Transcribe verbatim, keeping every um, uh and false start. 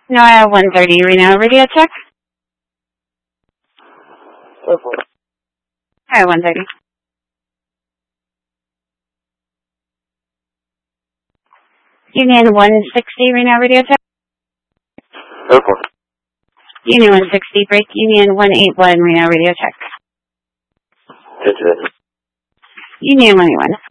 No, I have one thirty Reno radio check. Go for it. I have one thirty. Union one sixty Reno radio check. Go for it. Union one sixty break. Union one eighty-one Reno radio check. Good, good. Union one eighty-one.